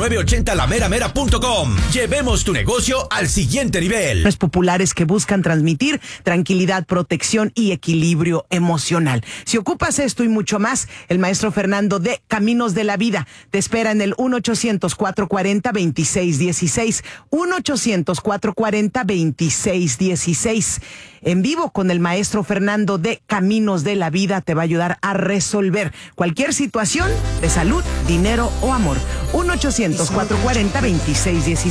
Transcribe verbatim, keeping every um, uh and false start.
nueve ochenta la mera mera punto com. Llevemos tu negocio al siguiente nivel. Populares que buscan transmitir tranquilidad, protección y equilibrio emocional. Si ocupas esto y mucho más, el maestro Fernando de Caminos de la Vida te espera en el uno ochocientos, cuatrocientos cuarenta, veintiséis dieciséis. uno ochocientos, cuatrocientos cuarenta, veintiséis dieciséis. En vivo con el maestro Fernando de Caminos de la Vida te va a ayudar a resolver cualquier situación de salud, dinero o amor. uno ochocientos, cuatrocientos cuarenta, veintiséis dieciséis.